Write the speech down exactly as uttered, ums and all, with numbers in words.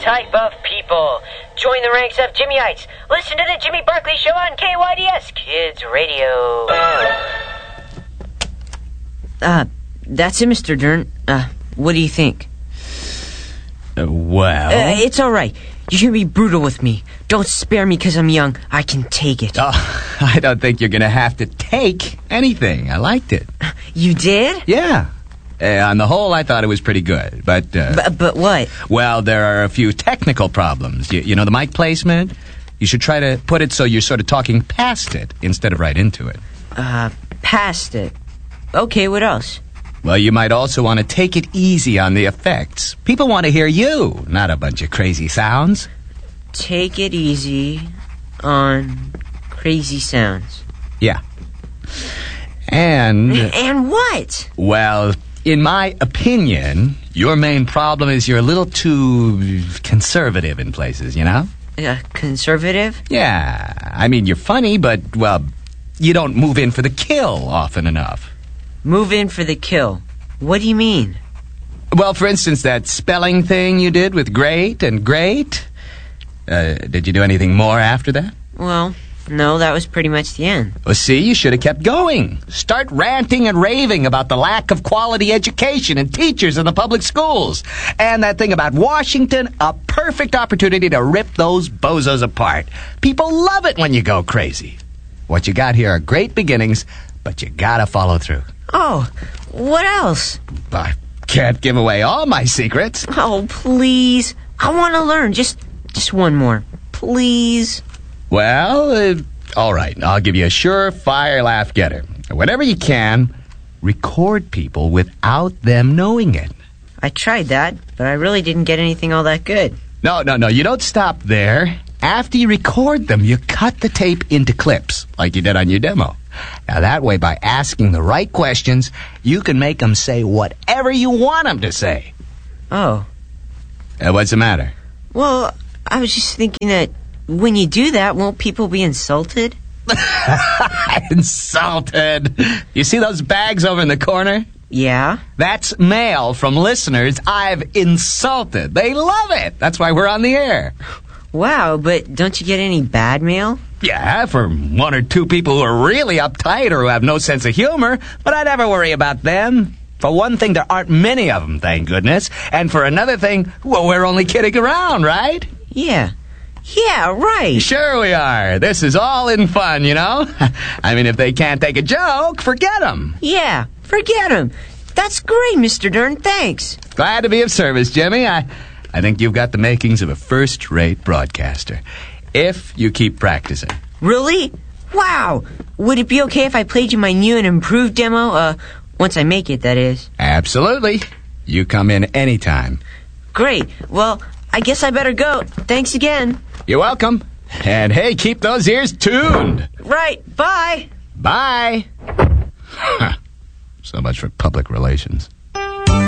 type of people. Join the ranks of Jimmyites. Listen to the Jimmy Barkley Show on K Y D S Kids Radio. Uh, that's it, Mister Dern. Uh, what do you think? Uh, well... Uh, it's all right. You can be brutal with me. Don't spare me because I'm young. I can take it. Oh, I don't think you're going to have to take anything. I liked it. You did? Yeah. Uh, on the whole, I thought it was pretty good, but... Uh, but, but what? Well, there are a few technical problems. You, you know, the mic placement? You should try to put it so you're sort of talking past it instead of right into it. Uh, past it. Okay, what else? Well, you might also want to take it easy on the effects. People want to hear you, not a bunch of crazy sounds. Take it easy on crazy sounds. Yeah. And... And what? Well... In my opinion, your main problem is you're a little too conservative in places, you know? Uh, conservative? Yeah. I mean, you're funny, but, well, you don't move in for the kill often enough. Move in for the kill? What do you mean? Well, for instance, that spelling thing you did with great and great. Uh, did you do anything more after that? Well... No, that was pretty much the end. Well, see, you should have kept going. Start ranting and raving about the lack of quality education and teachers in the public schools. And that thing about Washington, a perfect opportunity to rip those bozos apart. People love it when you go crazy. What you got here are great beginnings, but you gotta follow through. Oh, what else? I can't give away all my secrets. Oh, please. I want to learn. Just, just one more. Please. Well, uh, all right. I'll give you a surefire laugh getter. Whenever you can, record people without them knowing it. I tried that, but I really didn't get anything all that good. No, no, no. You don't stop there. After you record them, you cut the tape into clips, like you did on your demo. Now, that way, by asking the right questions, you can make them say whatever you want them to say. Oh. Uh, what's the matter? Well, I was just thinking that when you do that, won't people be insulted? Insulted? You see those bags over in the corner? Yeah? That's mail from listeners I've insulted. They love it. That's why we're on the air. Wow, but don't you get any bad mail? Yeah, for one or two people who are really uptight or who have no sense of humor, but I never worry about them. For one thing, there aren't many of them, thank goodness. And for another thing, well, we're only kidding around, right? Yeah. Yeah, right. Sure we are. This is all in fun, you know? I mean, if they can't take a joke, forget them. Yeah, forget them. That's great, Mister Dern. Thanks. Glad to be of service, Jimmy. I, I think you've got the makings of a first-rate broadcaster. If you keep practicing. Really? Wow. Would it be okay if I played you my new and improved demo? Uh, once I make it, that is. Absolutely. You come in anytime. Great. Well, I guess I better go. Thanks again. You're welcome. And hey, keep those ears tuned. Right. Bye. Bye. So much for public relations.